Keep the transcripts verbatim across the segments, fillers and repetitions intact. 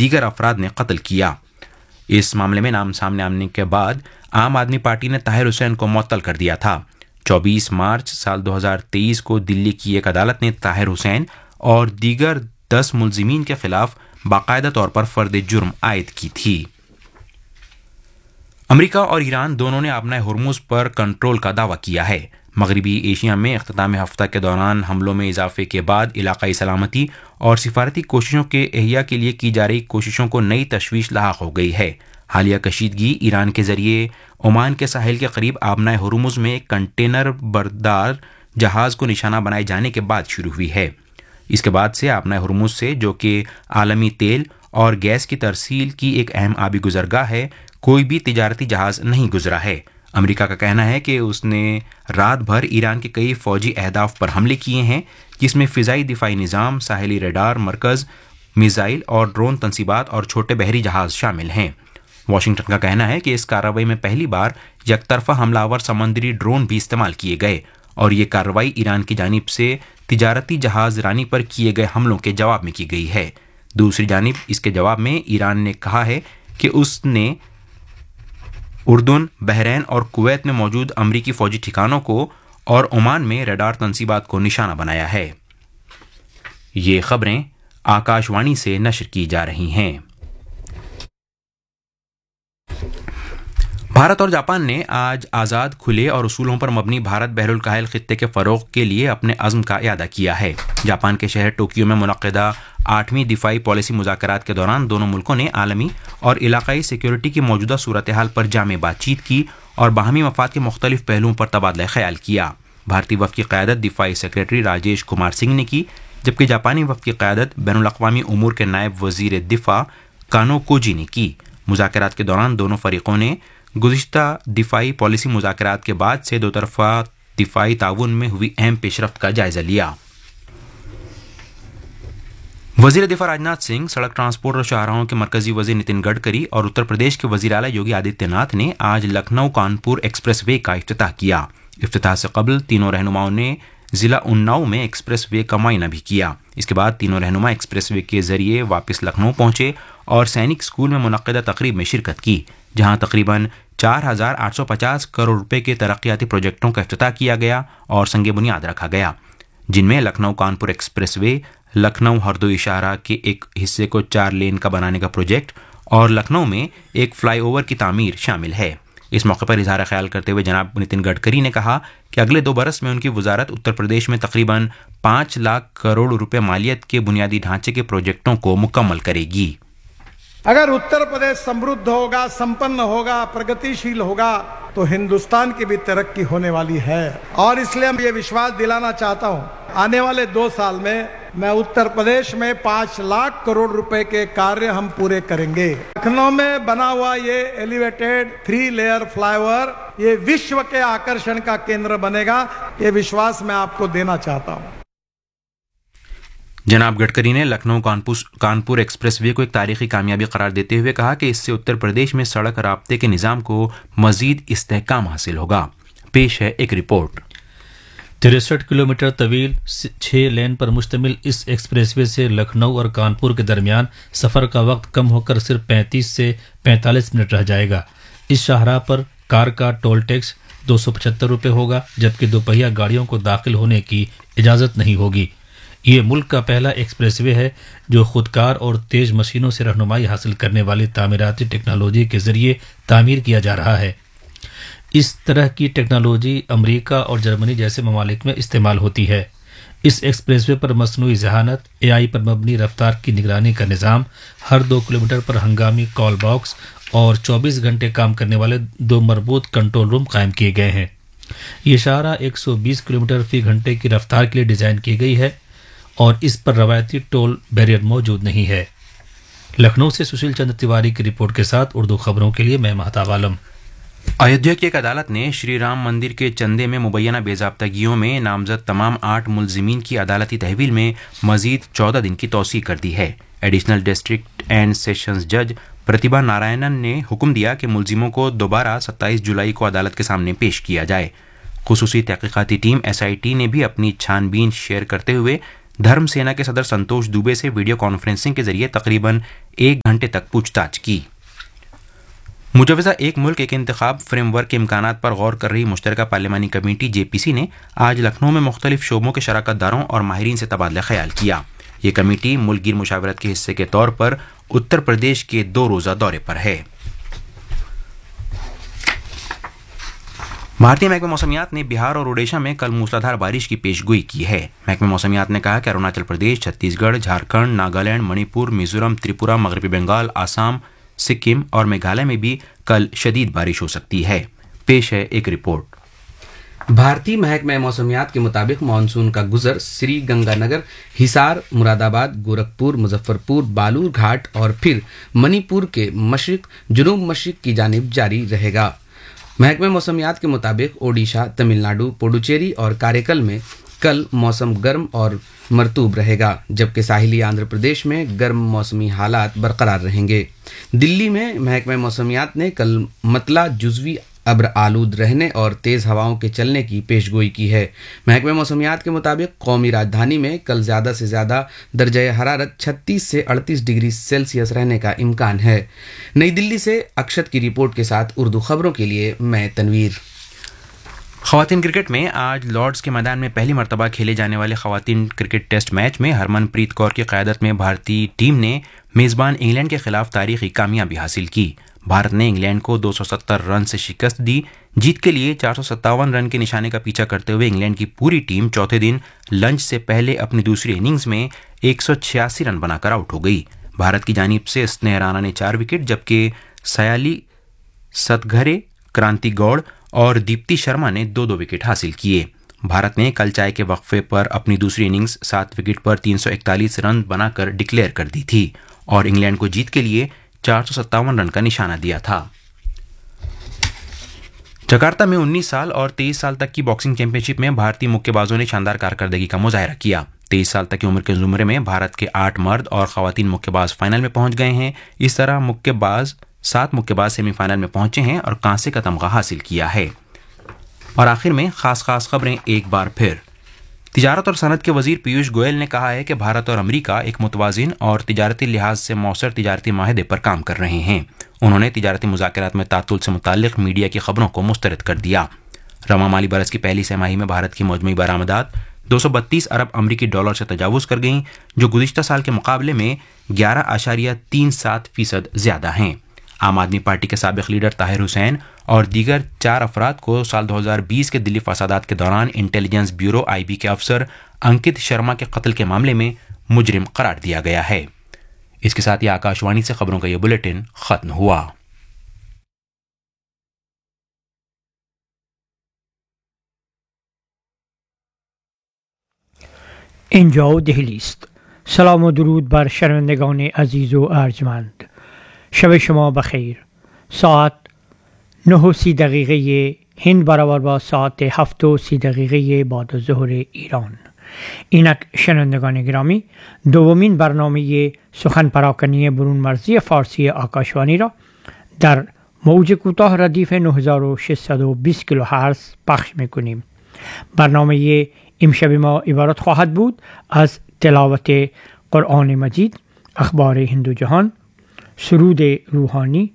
دیگر افراد نے قتل کیا۔ اس معاملے میں نام سامنے آنے کے بعد عام آدمی پارٹی نے طاہر حسین کو معطل کر دیا تھا۔ چوبیس مارچ سال دو ہزار تیئیس کو دلی کی ایک عدالت نے طاہر حسین اور دیگر دس ملزمین کے خلاف باقاعدہ طور پر فرد جرم عائد کی تھی۔ امریکہ اور ایران دونوں نے آبنائے ہرمز پر کنٹرول کا دعویٰ کیا ہے۔ مغربی ایشیا میں اختتام ہفتہ کے دوران حملوں میں اضافے کے بعد علاقائی سلامتی اور سفارتی کوششوں کے احیاء کے لیے کی جا رہی کوششوں کو نئی تشویش لاحق ہو گئی ہے۔ حالیہ کشیدگی ایران کے ذریعے عمان کے ساحل کے قریب آبنائے ہرمز میں ایک کنٹینر بردار جہاز کو نشانہ بنائے جانے کے بعد شروع ہوئی ہے۔ اس کے بعد سے آبنائے ہرمز سے، جو کہ عالمی تیل اور گیس کی ترسیل کی ایک اہم آبی گزرگاہ ہے، کوئی بھی تجارتی جہاز نہیں گزرا ہے۔ امریکہ کا کہنا ہے کہ اس نے رات بھر ایران کے کئی فوجی اہداف پر حملے کیے ہیں، جس میں فضائی دفاعی نظام، ساحلی ریڈار مرکز، میزائل اور ڈرون تنصیبات اور چھوٹے بحری جہاز شامل ہیں۔ واشنگٹن کا کہنا ہے کہ اس کارروائی میں پہلی بار یک طرفہ حملہ آور سمندری ڈرون بھی استعمال کیے گئے اور یہ کارروائی ایران کی جانب سے تجارتی جہاز رانی پر کیے گئے حملوں کے جواب میں کی گئی ہے۔ دوسری جانب اس کے جواب میں ایران نے کہا ہے کہ اس نے اردن، بحرین اور کویت میں موجود امریکی فوجی ٹھکانوں کو اور عمان میں ریڈار تنصیبات کو نشانہ بنایا ہے۔ یہ خبریں آکاش وانی سے نشر کی جا رہی ہیں۔ بھارت اور جاپان نے آج آزاد، کھلے اور اصولوں پر مبنی بھارت بحر الکاہل خطے کے فروغ کے لیے اپنے عزم کا اعادہ کیا ہے۔ جاپان کے شہر ٹوکیو میں منعقدہ آٹھویں دفاعی پالیسی مذاکرات کے دوران دونوں ملکوں نے عالمی اور علاقائی سیکیورٹی کی موجودہ صورتحال پر جامع بات چیت کی اور باہمی مفاد کے مختلف پہلوؤں پر تبادلہ خیال کیا۔ بھارتی وفد کی قیادت دفاعی سیکریٹری راجیش کمار سنگھ نے کی، جبکہ جاپانی وفد کی قیادت بین الاقوامی امور کے نائب وزیر دفاع کانو کوجی نے کی۔ مذاکرات کے دوران دونوں فریقوں نے گزشتہ دفاعی پالیسی مذاکرات کے بعد سے دو طرفہ دفاعی تعاون میں ہوئی اہم پیش رفت کا جائزہ لیا۔ وزیر دفاع راجناتھ سنگھ، سڑک ٹرانسپورٹ اور شاہراہوں کے مرکزی وزیر نتن گڈکری اور اتر پردیش کے وزیر اعلیٰ یوگی آدتیہ ناتھ نے آج لکھنؤ کانپور ایکسپریس وے کا افتتاح کیا۔ افتتاح سے قبل تینوں رہنماؤں نے ضلع اناؤ میں ایکسپریس وے کا معائنہ بھی کیا۔ اس کے بعد تینوں رہنما ایکسپریس وے کے ذریعے واپس لکھنؤ پہنچے اور سینک اسکول میں منعقدہ تقریب میں شرکت کی، جہاں تقریباً چار ہزار آٹھ سو پچاس کروڑ روپے کے ترقیاتی پروجیکٹوں کا افتتاح کیا گیا اور سنگ بنیاد رکھا گیا، جن میں لکھنؤ کانپور ایکسپریس وے، لکھنؤ ہردوئی شاہراہ کے ایک حصے کو چار لین کا بنانے کا پروجیکٹ اور لکھنؤ میں ایک فلائی اوور کی تعمیر شامل ہے۔ اس موقع پر اظہار خیال کرتے ہوئے جناب نتن گڈکری نے کہا کہ اگلے دو برس میں ان کی وزارت اتر پردیش میں تقریباً پانچ لاکھ کروڑ روپے مالیت کے بنیادی ڈھانچے کے پروجیکٹوں کو مکمل کرے گی۔ اگر اتر پردیش سمردھ ہوگا، سمپن ہوگا، پرگتیشیل ہوگا تو ہندوستان کی بھی ترقی ہونے والی ہے، اور اس لیے میں یہ وشواس دلانا چاہتا ہوں آنے والے دو سال میں میں اتر پردیش میں پانچ لاکھ کروڑ روپے کے کاریہ ہم پورے کریں گے۔ لکھنؤ میں بنا ہوا یہ elevated three layer fly over یہ وشو کے آکرشن کا کیندر بنے گا، یہ وشواس میں آپ کو دینا چاہتا ہوں۔ جناب گڈکری نے لکھنؤ کانپور ایکسپریس وے کو ایک تاریخی کامیابی قرار دیتے ہوئے کہا کہ اس سے اتر پردیش میں سڑک رابطے کے نظام کو مزید استحکام حاصل ہوگا۔ پیش ہے ایک رپورٹ۔ تریسٹھ کلومیٹر طویل چھ لین پر مشتمل اس ایکسپریس وے سے لکھنؤ اور کانپور کے درمیان سفر کا وقت کم ہو کر صرف پینتیس سے پینتالیس منٹ رہ جائے گا۔ اس شاہراہ پر کار کا ٹول ٹیکس دو سو پچہتر روپے ہوگا، جبکہ دوپہیہ گاڑیوں کو داخل ہونے کی اجازت نہیں ہوگی۔ یہ ملک کا پہلا ایکسپریس وے ہے جو خودکار اور تیز مشینوں سے رہنمائی حاصل کرنے والی تعمیراتی ٹیکنالوجی کے ذریعے تعمیر کیا جا رہا ہے۔ اس طرح کی ٹیکنالوجی امریکہ اور جرمنی جیسے ممالک میں استعمال ہوتی ہے۔ اس ایکسپریس وے پر مصنوعی ذہانت، اے آئی پر مبنی رفتار کی نگرانی کا نظام، ہر دو کلومیٹر پر ہنگامی کال باکس اور چوبیس گھنٹے کام کرنے والے دو مربوط کنٹرول روم قائم کیے گئے ہیں۔ یہ شاہراہ ایک سو بیس کلومیٹر فی گھنٹے کی رفتار کے لیے ڈیزائن کی گئی ہے اور اس پر روایتی ٹول بیریئر موجود نہیں ہے۔ لکھنؤ سے سشیل چندر تیواری کی رپورٹ کے ساتھ اردو خبروں کے لیے میں مہتاب عالم۔ ایودھیا کی ایک عدالت نے شری رام مندر کے چندے میں مبینہ بے ضابطگیوں میں نامزد تمام آٹھ ملزمین کی عدالتی تحویل میں مزید چودہ دن کی توسیع کر دی ہے۔ ایڈیشنل ڈسٹرکٹ اینڈ سیشنز جج پرتیبھا نارائنن نے حکم دیا کہ ملزموں کو دوبارہ ستائیس جولائی کو عدالت کے سامنے پیش کیا جائے۔ خصوصی تحقیقاتی ٹیم ایس آئی ٹی نے بھی اپنی چھان بین شیئر کرتے ہوئے دھرم سینا کے صدر سنتوش دوبے سے ویڈیو کانفرنسنگ کے ذریعے تقریباً ایک گھنٹے تک پوچھ تاچھ کی۔ مجوزہ ایک ملک ایک انتخاب فریم ورک کے امکانات پر غور کر رہی مشترکہ پارلیمانی کمیٹی جے پی سی نے آج لکھنؤ میں مختلف شعبوں کے شراکت داروں اور ماہرین سے تبادلہ خیال کیا۔ یہ کمیٹی ملک گیر مشاورت کے حصے کے طور پر اتر پردیش کے دو روزہ دورے پر ہے۔ بھارتی محکمہ موسمیات نے بہار اور اڈیشہ میں کل موسلادھار بارش کی پیش گوئی کی ہے۔ محکمہ موسمیات نے کہا کہ اروناچل پردیش، چھتیس گڑھ، جھارکھنڈ، ناگالینڈ، منی پور، میزورم، تریپورہ، مغربی بنگال، آسام، سکم اور میگھالیہ میں بھی کل شدید بارش ہو سکتی ہے۔ پیش ہے ایک رپورٹ۔ بھارتی محکمہ موسمیات کے مطابق مانسون کا گزر سری گنگا نگر، ہسار، مراد آباد، گورکھپور، مظفر پور، بالور گھاٹ اور پھر منی پور کے مشرق جنوب مشرق کی جانب جاری رہے گا۔ محکمہ موسمیات کے مطابق اوڈیشہ، تمل ناڈو، پڈوچیری اور کاریکل میں کل موسم گرم اور مرطوب رہے گا، جبکہ ساحلی آندھرا پردیش میں گرم موسمی حالات برقرار رہیں گے۔ دلی میں محکمہ موسمیات نے کل مطلع جزوی ابر آلود رہنے اور تیز ہواؤں کے چلنے کی پیش گوئی کی ہے۔ محکمہ موسمیات کے مطابق قومی راجدھانی میں کل زیادہ سے زیادہ درجہ حرارت چھتیس سے اڑتیس ڈگری سیلسیس رہنے کا امکان ہے۔ نئی دلی سے اکشت کی رپورٹ کے ساتھ اردو خبروں کے لیے میں تنویر۔ خواتین کرکٹ میں آج لارڈز کے میدان میں پہلی مرتبہ کھیلے جانے والے خواتین کرکٹ ٹیسٹ میچ میں ہرمن پریت کور کی قیادت میں بھارتی ٹیم نے میزبان انگلینڈ کے خلاف تاریخی کامیابی حاصل کی۔ بھارت نے انگلینڈ کو دو سو ستر رن سے شکست دی۔ جیت کے لیے چار سو ستاون رن کے نشانے کا پیچھا کرتے ہوئے انگلینڈ کی پوری ٹیم چوتھے دن لنچ سے پہلے اپنی دوسری اننگز میں ایک سو چھیاسی رن بنا کر آؤٹ ہو گئی۔ بھارت کی جانب سے اسنیہ رانا نے چار وکٹ جبکہ سیالی ستگھرے، کرانتی گوڑ اور دیپتی شرما نے دو دو وکٹ حاصل کیے۔ بھارت نے کل چائے کے وقفے پر اپنی دوسری اننگز سات وکٹ پر تین سو اکتالیس رن بنا کر ڈکلیئر کر دی تھی اور انگلینڈ کو جیت کے لیے چار سو ستاون رن کا نشانہ دیا تھا۔ جکارتہ میں انیس سال اور تیئیس سال تک کی باکسنگ چیمپئن شپ میں بھارتی مکے بازوں نے شاندار کارکردگی کا مظاہرہ کیا۔ تیئیس سال تک کی عمر کے زمرے میں بھارت کے آٹھ مرد اور خواتین مکے باز فائنل میں پہنچ گئے ہیں۔ اس طرح مکے باز سات مکے باز سیمی فائنل میں پہنچے ہیں اور کانسے کا تمغہ حاصل کیا ہے۔ اور آخر میں خاص خاص خبریں ایک بار پھر۔ تجارت اور صنعت کے وزیر پیوش گوئل نے کہا ہے کہ بھارت اور امریکہ ایک متوازن اور تجارتی لحاظ سے مؤثر تجارتی معاہدے پر کام کر رہے ہیں۔ انہوں نے تجارتی مذاکرات میں تعطل سے متعلق میڈیا کی خبروں کو مسترد کر دیا۔ رواں مالی برس کی پہلی سہ ماہی میں بھارت کی مجموعی برآمدات دو سو بتیس ارب امریکی ڈالر سے تجاوز کر گئیں، جو گزشتہ سال کے مقابلے میں گیارہ اشاریہ تین سات فیصد زیادہ ہیں۔ عام آدمی پارٹی کے سابق لیڈر طاہر حسین اور دیگر چار افراد کو سال دو ہزار بیس کے دلی فسادات کے دوران انٹیلیجنس بیورو آئی بی کے افسر انکت شرما کے قتل کے معاملے میں مجرم قرار دیا گیا ہے۔ اس کے ساتھ ہی آکاش وانی سے خبروں کا یہ بلیٹن ختم ہوا۔ اینجا دهلی است. سلام و درود بر شنوندگان عزیز و ارجمند. شب شما بخیر. ساعت نه و سی دقیقه هند برابر با ساعت هفت و سی دقیقه بعد از ظهر ایران. اینک شنوندگان گرامی دومین برنامه سخن پراکنی برون مرزی فارسی آکاشوانی را در موج کوتاه ردیف نه هزار و ششصد و بیست کیلوهرتز پخش میکنیم. برنامه امشب ما عبارت خواهد بود از تلاوت قرآن مجید، اخبار هند و جهان، سرود روحانی،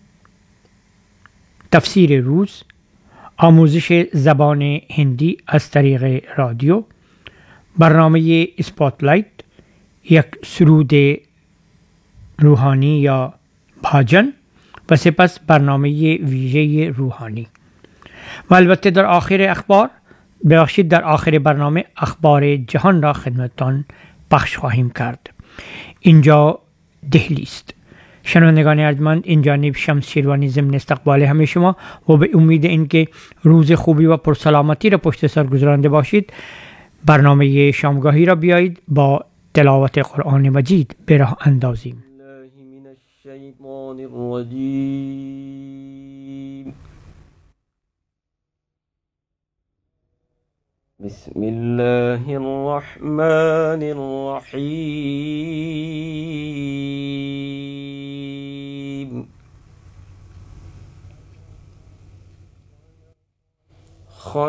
تفسیر روز، آموزش زبان هندی از طریق رادیو، برنامه اسپاتلایت، یک سرود روحانی یا بھاجن و سپس برنامه ویژه روحانی و البته در آخر اخبار ببخشید در آخر برنامه اخبار جهان را خدمتتان پخش خواهیم کرد. اینجا دهلی است. شنوندگان ارجمند، این جانب شمس شیروانی ضمن استقبال همه شما و به امید اینکه روز خوبی و پرسلامتی را پشت سر گذرانده باشید، برنامه شامگاهی را بیایید با تلاوت قرآن مجید به راه اندازیم. بسم الله الرحمن الرحيم